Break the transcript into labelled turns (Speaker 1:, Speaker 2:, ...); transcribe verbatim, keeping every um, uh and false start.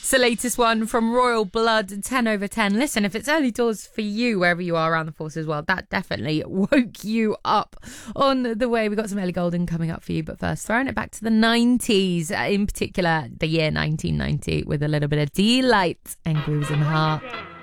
Speaker 1: It's the latest one from Royal Blood, ten over ten. Listen, if it's early doors for you, wherever you are around the forces world, that definitely woke you up on the way. We've got some Ellie Goulding coming up for you, but first, throwing it back to the nineties, in particular, the year nineteen ninety, with a little bit of Delight and Grooves in the Heart.